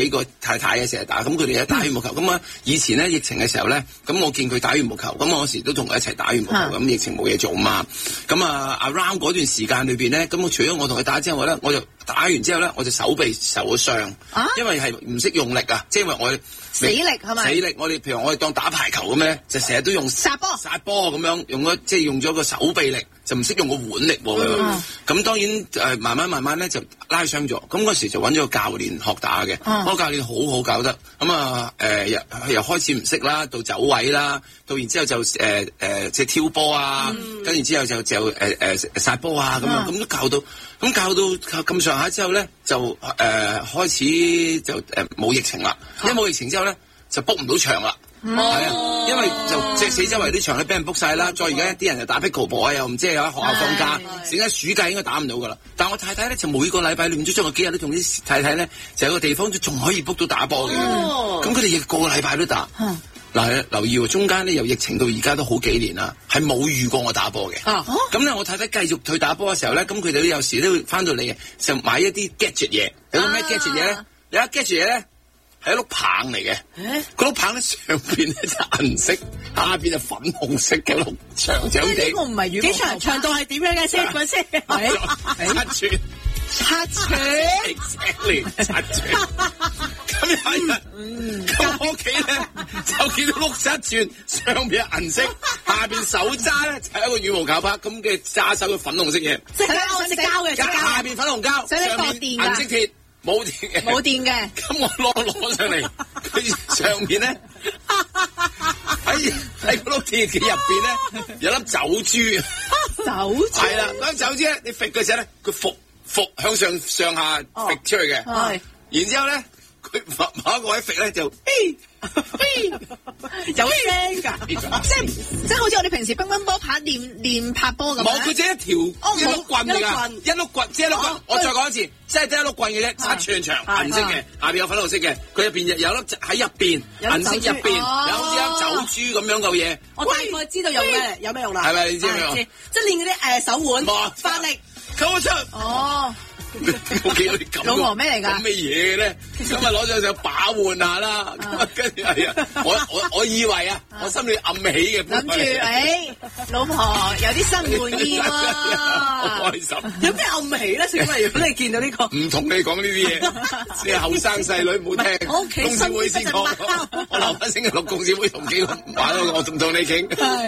幾個太太嘅成日打，咁佢哋又打羽毛球。咁啊，以前咧疫情嘅時候咧，咁我見佢打羽毛球，咁我嗰時都同佢一齊打羽毛球。咁疫情冇嘢做嘛，咁啊 around 嗰段時間裏邊咧，咁我除咗我同佢打之後咧，我就打完之後咧，我就手臂受咗傷，因為係唔識用力啊，即係因為我死力係咪？ 死力，我哋譬如我哋當打排球咁咧，就成日都用殺波咁樣，用咗個手臂力，就唔識用個腕力喎。咁當然慢慢咧就拉傷咗。咁嗰時就揾咗個教練學打嘅，嗰個教練好好教得。咁啊由開始唔識啦，到走位啦，到然之後就即係挑波啊，跟住之後就殺波啊咁樣，咁都教到。咁教到咁上下之後咧，就開始就冇疫情啦。一冇疫情之後咧，就 book 唔到場啦。係啊，因為就即係四周圍啲場咧俾人 book 晒啦。再而家啲人又打 pickleball 啊，又唔知喺學校放假，整緊暑假應該打唔到噶啦。但係我太太咧就每個禮拜亂咗，我幾日都同啲太太咧就有個地方仲可以 book 到打波嘅。咁佢哋亦個個禮拜都打。嗱，留意喎，中間咧由疫情到而家都好幾年啦，係冇遇過我打波嘅。咁咧我太太繼續去打波嘅時候咧，咁佢哋都有時都會翻到嚟嘅，就買一啲 gadget 嘢。有咩 gadget 嘢咧？有一 gadget 嘢咧係一碌棒嚟嘅。嗰碌棒咧上邊咧就銀色，下邊就粉紅色嘅碌長長地。 呢個唔係羽毛球，長度係點樣嘅先？講先。 7寸。exactly 7寸。咁有人，咁我屋企咧就見到碌7寸，上邊係銀色，下邊手揸咧就係一個羽毛球拍咁嘅揸手嘅粉紅色嘢， 即係我識膠嘅， 下邊粉紅膠，上邊銀色鐵，冇電嘅， 冇電嘅。 咁我攞上嚟，佢上面咧喺嗰碌鐵嘅入邊咧有粒酒珠，係啦，嗰粒酒珠咧你揈嘅時候咧，佢伏向上下揈出去嘅，然之後咧。佢某一個位揈咧就有聲㗎，即係好似我哋平時乒乓波拍練拍波咁。 冇，佢只係一碌棍嚟㗎，一碌棍，即係一碌棍。我再講一次，即係得一碌棍嘅啫，7寸長，銀色嘅，下邊有粉紅色嘅，佢入邊有粒喺入邊，銀色入邊有啲粒酒珠咁樣嘅嘢。 我大概知道有咩用啦。 係咪你知咩用？ 即係練嗰啲手腕發力。 溝出。我見到啲咁， 老婆咩嚟㗎？ 咁咩嘢咧？咁啊攞咗隻把玩下啦，咁啊跟住係啊，我以為啊，我心裏暗喜嘅， 諗住老婆有啲新玩意喎， 好開心。 有咩暗喜咧？小妹，如果你見到呢個， 唔同你講呢啲嘢，你係後生細女唔好聽。 我屋企公司會先講，我留翻星期六公司會同幾個玩咯，我仲同你傾。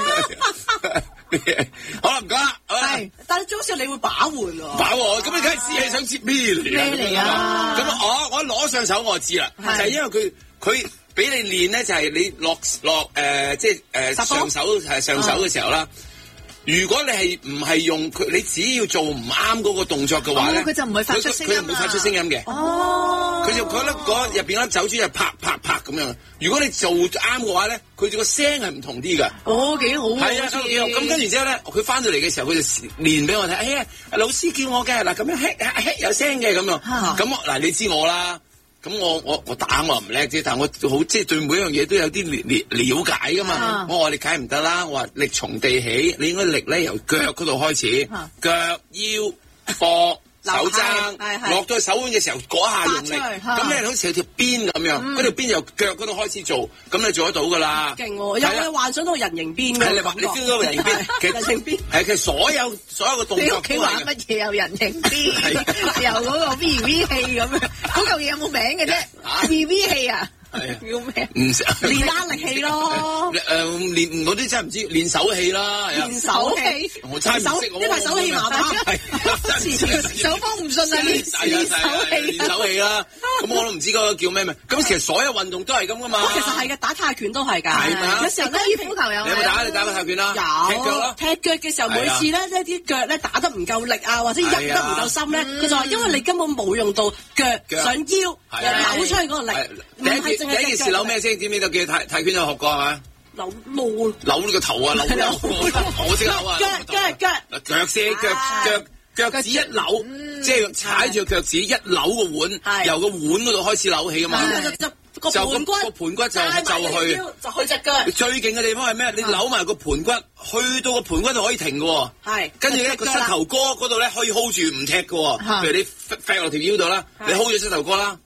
好啦，唔講啦， 係，但係張少你會把玩喎， 把喎，咁你梗係知係想接咩嚟啊？咁我攞上手我就知啦，就係因為佢俾你練咧，就係你落即係上手嘅時候啦。如果你係唔係用佢，你只要做唔啱嗰個動作嘅話咧， 佢就唔會發出聲音， 佢就唔會發出聲音嘅。佢就覺得嗰入邊粒酒珠係啪啪啪咁樣。如果你做啱嘅話咧，佢個聲係唔同啲㗎。幾好。係啊，幾好。咁跟住之後咧，佢翻到嚟嘅時候，佢就練俾我睇。哎呀，老師叫我嘅嗱，咁樣有聲嘅咁樣。咁嗱，你知我啦。咁我打我唔叻啫，但係我好即係對每一樣嘢都有啲了解噶嘛。我話你梗係唔得啦，我話力從地起，你應該力咧由腳嗰度開始，腳腰膊手踭落到手腕嘅時候嗰下用力，咁咧好似有條邊咁樣，嗰條邊由腳嗰度開始做，咁你做得到噶啦。勁喎，有冇幻想到人形邊嘅？你 feel 到人形邊？人形邊係其實所有嘅動作。你屋企玩乜嘢有人形邊？有嗰個 VV 器咁樣，嗰嚿嘢有冇名嘅啫？VV 器啊？係啊，叫咩？唔識練壓力器咯。練嗰啲真係唔知，練手氣啦。練手氣，我真係唔識。呢塊手氣麻麻。手風唔順啊！練手氣啦。咁我都唔知嗰個叫咩名。咁其實所有運動都係咁噶嘛。其實係嘅，打泰拳都係㗎。係咪？有時候高爾夫球有。你有冇你打過泰拳啦？有。踢腳咯。踢腳嘅時候，每次咧一啲腳咧打得唔夠力啊，或者入得唔夠深咧，佢就話因為你根本冇用到腳上腰，扭出去嗰個力。第一件事扭咩先？知唔知道叫泰拳有學過係咪？扭呢個頭啊！扭我識扭啊！腳先腳趾一扭，即係踩住腳趾一扭個碗，由個碗嗰度開始扭起㗎嘛。就個盤骨就去隻腳。最勁嘅地方係咩？你扭埋個盤骨，去到個盤骨就可以停嘅。係。跟住咧個膝頭哥嗰度咧可以 hold 住唔踢嘅。譬如你揈落條腰度啦，你 hold 住膝頭哥啦。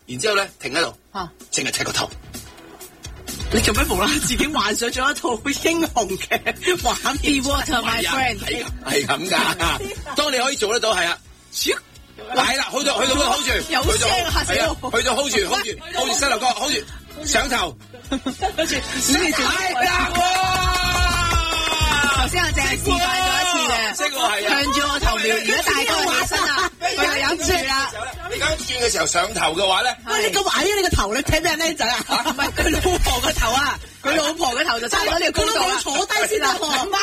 然之後咧停喺度，淨係踢個頭。 你做咩無啦？自己幻想咗一套英雄嘅畫面。 Water my friend 係咁噶。當你可以做得到係啊，係啦，去到 hold 住， 有聲嚇死我， 去到 hold 住膝頭哥 hold 住上頭， 跟住頭先我淨係示範咗一次嘅，向住我頭瞄，而家大哥起身啦，佢又忍住啦。 你咁轉嘅時候上頭嘅話咧， 喂，你咁矮啊！你個頭你睇咩僆仔啊？ 唔係佢老婆個頭啊，佢老婆個頭就差唔多呢個高度啦。 坐低先啦，唔係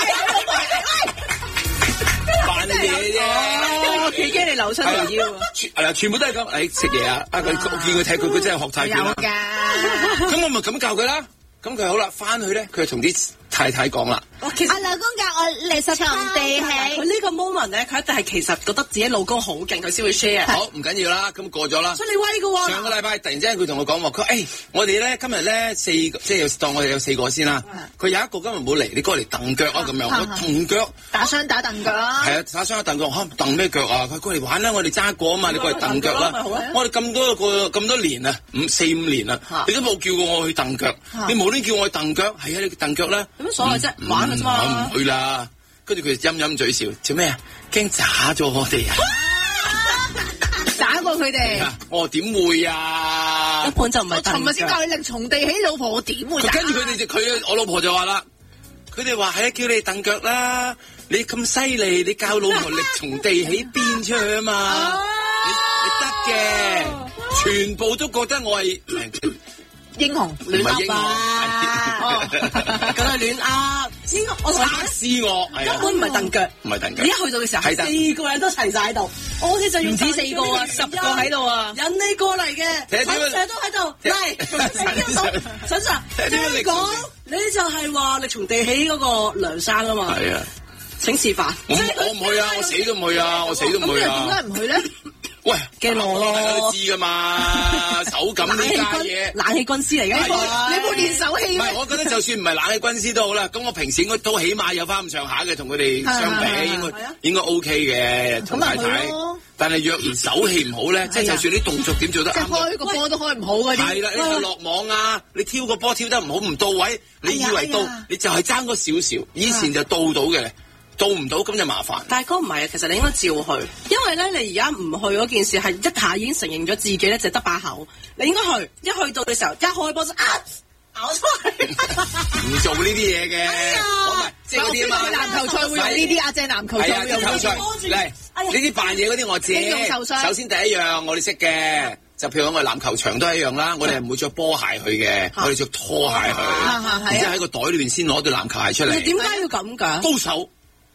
扮嘢啫。 幾驚你扭出條腰。 係啦，全部都係咁。誒食嘢啊！我見佢踢佢真係學太極啦。 有㗎。 咁我咪咁教佢啦。咁佢好啦，翻去咧，佢就同啲太太講啦。 我老公教我嚟實床地起。 佢呢個 moment 咧，佢一定係其實覺得自己老公好勁，佢先會 share。 好，唔緊要啦，咁過咗啦。 所以你威㗎喎。 上個禮拜突然之間佢同我講話，佢我哋咧今日咧4個，即係當我哋有4個先啦。佢有一個今日冇嚟，你過嚟蹬腳啊咁樣。我蹬腳。打雙打蹬腳啦。係啊，打雙打蹬腳，蹬咩腳啊？佢過嚟玩啦，我哋揸過啊嘛，你過嚟蹬腳啦。我哋咁多年啊，4、5年啦，你都冇叫過我去蹬腳，你冇叫我去蹬腳，係啊，你蹬腳啦。 有乜所謂啫？玩嘅啫嘛。 我唔去啦。跟住佢陰嘴笑，做咩啊？驚渣咗我哋啊！ 渣過佢哋。 我點會啊？ 一般就唔係。 我尋日先教你力從地起，老婆我點會？ 跟住我老婆就話啦，佢哋話係叫你蹬腳啦，你咁犀利，你教老婆力從地起變出去啊嘛，你得嘅，全部都覺得我係。 英雄亂噏啊！咁係亂噏，我測試我， 根本唔係蹬腳， 唔係蹬腳。 你一去到嘅時候，4個人都齊晒喺度，我好似就唔止4個啊，10個喺度啊，引你過嚟嘅，成日都喺度嚟，陳 Sir，聽講你就係話力從地起嗰個梁生啊嘛， 係啊， 請示範。 我唔去啊，我死都唔去啊，我死都唔去啊。 點解唔去咧？ 喂， 驚我咯， 大家都知噶嘛，手感呢家嘢， 冷氣軍師嚟嘅， 你冇練手氣。 唔係，我覺得就算唔係冷氣軍師都好啦，咁我平時應該都起碼有翻咁上下嘅，同佢哋相比，應該 OK 嘅，同太太。但係若然手氣唔好咧，即係就算啲動作點做得啱， 開個波都開唔好嗰啲。 係啦，你去落網啊，你挑個波挑得唔好唔到位，你以為到，你就係爭嗰少少，以前就到嘅。到唔到咁就麻煩。 大哥唔係啊，其實你應該照去，因為咧你而家唔去嗰件事係一下已經承認咗自己咧就得把口，你應該去，一去到嘅時候一開波就咬出嚟。 唔做呢啲嘢嘅，我唔係即係嗰啲啊嘛。 籃球賽會用呢啲啊，正籃球賽會用呢啲。 嚟呢啲扮嘢嗰啲我知。首先第一樣我哋識嘅，就譬如我哋籃球場都係一樣啦，我哋係唔會着波鞋去嘅，我哋着拖鞋去，然之後喺個袋裏邊先攞對籃球鞋出嚟。 你點解要咁㗎？ 高手。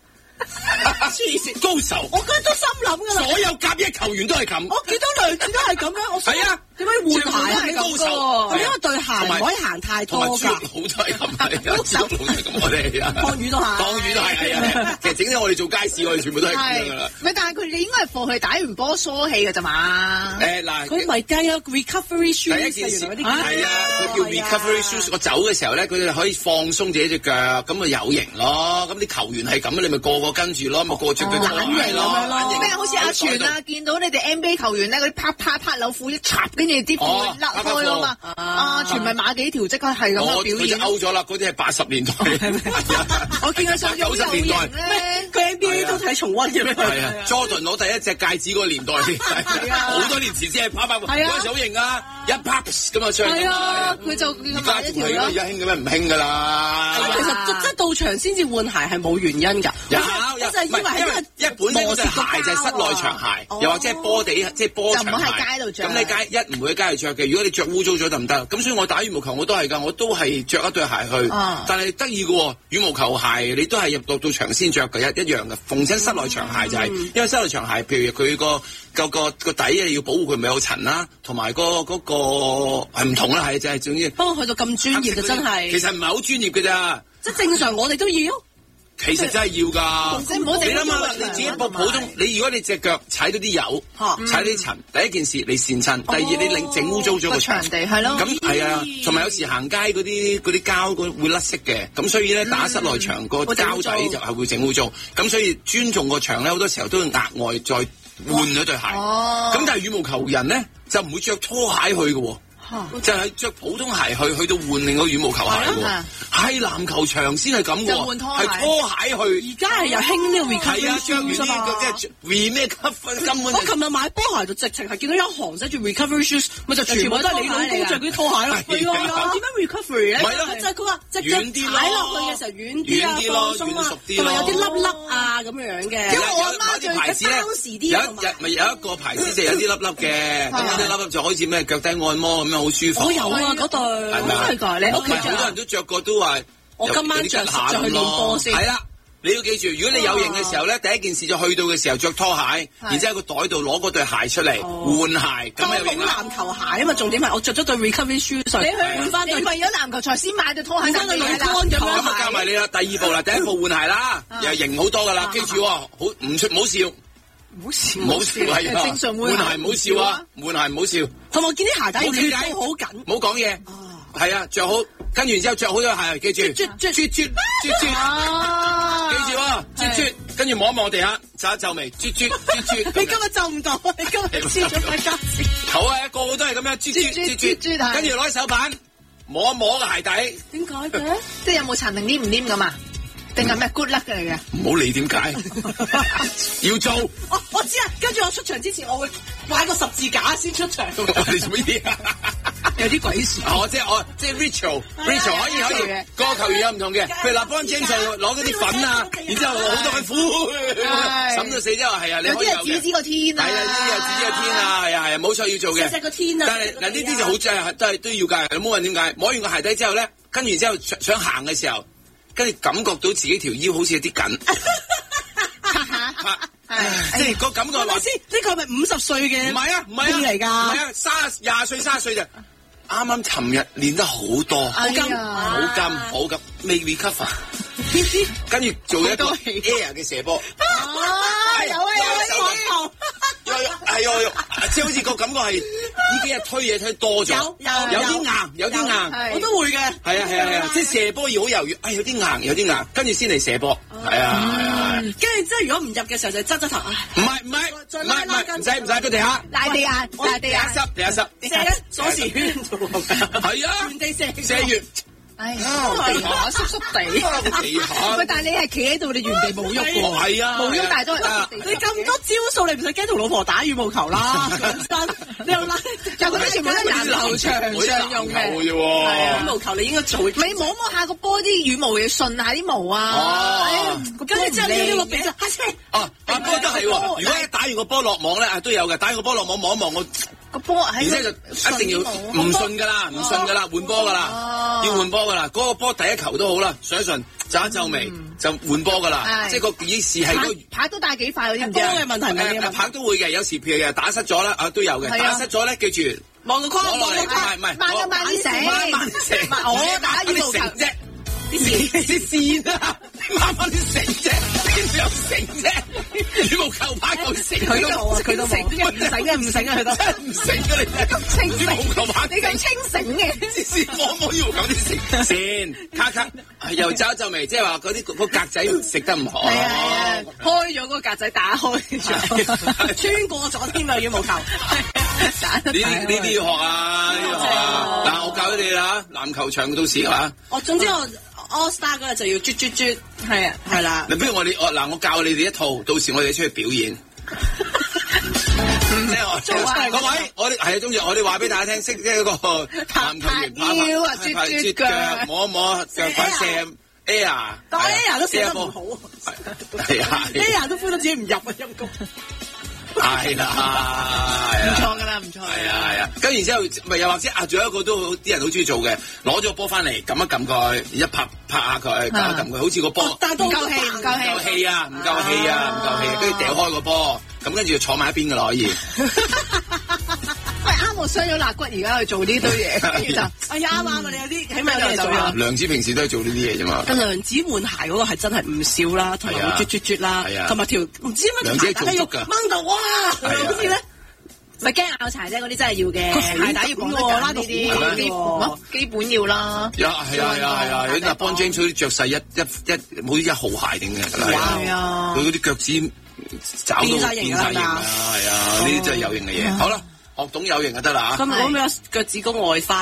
高手， 我覺得都心諗噶啦。 所有甲一球員都係咁。 我見到梁子都係咁樣。係啊，點解換鞋係高手？因為對鞋唔可以行太多㗎。 好多係咁，高手咁我哋啊。 湯魚都係。 湯魚都係啊。其實整咗我哋做街市，我哋全部都係咁噶啦。 唔係，但係佢哋應該係放佢打完波疏氣㗎咋嘛？ 嗱， 佢咪計啊 recovery shoes。 第一件事係啊，佢叫 recovery shoes。我走嘅時候咧，佢哋可以放鬆自己隻腳，咁咪有型咯。咁啲球員係咁，你咪個個跟住咯，咪個個着佢拖鞋咯。 咩？好似阿全啊，見到你哋 NBA 球員咧，嗰啲啪扭褲一插，跟住啲褲甩開啊嘛。阿全咪買幾條，即刻係咁嘅表現。 佢就 out 咗啦，嗰啲係80年代。 我見佢上咗90年代咧，佢 NBA 都睇重溫嘅咩？ 係啊 ，Jordan 攞第一隻戒指嗰個年代，好多年前先係啪，嗰陣時好型啊，一啪咁啊上。 係啊，佢就而家仲係而家興嘅咩？唔興噶啦。 其實即係到場先至換鞋係冇原因㗎。 我就以為係一本身嗰對鞋就係室內長鞋，又或者係波地，即係波長鞋。就唔好喺街度着。咁你唔會喺街度着嘅。如果你着污糟咗就唔得。咁所以我打羽毛球我都係㗎，我都係着一對鞋去。但係得意嘅喎，羽毛球鞋你都係入到場先着嘅，一樣嘅。逢親室內長鞋就係，因為室內長鞋譬如佢個底啊要保護佢唔係有塵啦，同埋嗰個係唔同啦，係就係總之。 不過去到咁專業嘅真係。其實唔係好專業嘅咋。 即係正常我哋都要。 其實真係要㗎，你諗下，你自己普通，你如果你隻腳踩到啲油，踩到啲塵，第一件事你跣親，第二你令整污糟咗個場地，係咯。 咁係啊，同埋有時行街嗰啲膠會甩色嘅，咁所以咧打室內場個膠底就係會整污糟，咁所以尊重個場咧好多時候都要額外再換咗對鞋。咁但係羽毛球人咧， 就唔會着拖鞋去嘅喎。就係着普通鞋去到換另個羽毛球鞋喎，係籃球場先係咁喎，係拖鞋去。而家係又興呢個 recovery shoes 嘛，即係 recover 根本。我琴日買波鞋就直情係見到一行寫住 recovery shoes， 咪就全部都係你老公着嗰啲拖鞋咯。係啊，點樣 recovery 咧？就係佢話隻腳踩落去嘅時候軟啲啊，放鬆啊，同埋有啲粒粒啊咁樣嘅。因為我阿媽最當時啲咪有一個牌子就有啲粒粒嘅，咁有啲粒粒就好似咩腳底按摩咁樣。好舒服，我有啊嗰對，係咪？你屋企好多人都着過，都話我今晚着下就去練波先。係啦，你要記住，如果你有型嘅時候咧，第一件事就去到嘅時候着拖鞋，然之後個袋度攞嗰對鞋出嚟換鞋，咁有型啦。籃球鞋啊嘛，重點係我着咗對 recovery shoes，你去換翻對，為咗籃球賽先買對拖鞋，換翻對女裝咁樣。咁啊加埋你啦，第二步啦，第一步換鞋啦，又型好多噶啦，記住，好唔好笑。唔好笑，唔好笑係啊！正常換鞋唔好笑啊，換鞋唔好笑。同埋我見啲鞋底好緊，唔好講嘢。係啊，着好，跟住之後着好咗鞋，記住，啜，記住啜，跟住望一望地下，皺一皺眉，啜。你今日皺唔到，你今日黐咗塊膠紙。好啊，個個都係咁樣啜，跟住攞手板摸一摸個鞋底。點解嘅？即係有冇殘定黏唔黏咁啊？定係咩 good luck 嚟嘅？唔好理點解，要做。我知啊，跟住我出場之前，我會擺個十字架先出場。你做乜嘢啊？有啲鬼事。即係 ritual 可以。個球員有唔同嘅，譬如LeBron James攞嗰啲粉啊，然之後好多嘅苦，審到死之後係啊，你可以有嘅。有啲係指個天啊。係啊，呢啲係指個天啊，係啊，冇錯要做嘅。個天啊！但係嗱呢啲就好真係都要㗎。你唔好問點解，摸完個鞋底之後咧，跟住之後想行嘅時候。跟住感覺到自己條腰好似有啲緊，即係個感覺話先，呢個係咪50歲嘅？唔係啊嚟㗎，唔係啊，20歲30歲就啱啱尋日練得好多，好金，未 recover，跟住做一個 air 嘅射波，有，即係好似個感覺係呢幾日推嘢推多咗，有啲硬，我都會嘅。係啊，即係射波要好柔軟，有啲硬，跟住先嚟射波。係啊，跟住即係如果唔入嘅時候就側頭。唔係，唔使佢地下，拉地下濕，鎖匙圈做。係啊，原地射完。哎呀，地下濕濕地，喂！但係你係企喺度，你原地冇喐喎。係啊，冇喐，但係都係你咁多招數，你唔使驚同老婆打羽毛球啦。你又拉，又嗰啲全部都係籃球場上用嘅。羽毛球你應該做，你摸下個波啲羽毛嘢，順下啲毛啊。跟住之後你呢個比賽，打波都係喎。如果一打完個波落網咧，都有嘅。打完個波落網望一望個波，而且就一定要唔順㗎啦，換波㗎啦，要換波㗎啦。嗰個波第一球都好啦，上一順皺一皺眉就換波㗎啦。即係個意思係個拍都帶幾快，知唔知啊？波嘅問題唔係拍都會嘅，有時譬如打失咗啦，都有嘅。打失咗咧，記住望個框，唔係慢啲成，我打羽毛球啫。啲線啊，慢慢啲繩啫，邊度有繩啫？羽毛球拍夠繩，佢都冇啊，佢都冇。唔繩啊，佢都真係唔繩啊！你咁清醒，羽毛球拍你咁清醒嘅，先摸羽毛球啲繩線，咔，又皺一皺眉，即係話嗰啲個格仔食得唔好。係啊，開咗嗰個格仔打開咗，穿過咗添啊！羽毛球，呢啲要學啊，嗱，我教咗你啦，籃球場到時啊，總之我。All Star 嗰日就要啜，係啦。嗱，不如我教你哋一套，到時我哋出去表演。各位，我哋係啊，中意我哋話俾大家聽，識即係一個籃球員拍啜腳，摸一摸腳板射 air， 但 air 都射得唔好，係啊 ，air 都灰到自己唔入啊，陰公。係啦，唔錯噶啦，唔錯。係啊，跟住之後咪又或者仲有一個都啲人好中意做嘅，攞咗個波翻嚟撳一撳佢，一拍下佢，撳一撳佢，好似個波。但係都唔夠氣，唔夠氣啊，跟住掉開個波，咁跟住就坐埋一邊噶啦，可以。喂，啱我傷咗肋骨，而家去做呢堆嘢，跟住就啱啊！你有啲起碼有嘢做。梁子平時都係做呢啲嘢啫嘛。但梁子換鞋嗰個係真係唔少啦，同埋啜啦，同埋條唔知乜條鞋帶要掹到哇！好似咧，咪驚拗柴啫，嗰啲真係要嘅。鞋帶要綁喎，拉到呢啲基本要啦。係啊，有啲LeBron James啲着細冇1號鞋定嘅。係啊，佢嗰啲腳趾找到變晒型啦，係啊，呢啲真係有型嘅嘢。好啦。 學懂有型就得啦嚇。 咁講咩腳趾公外翻？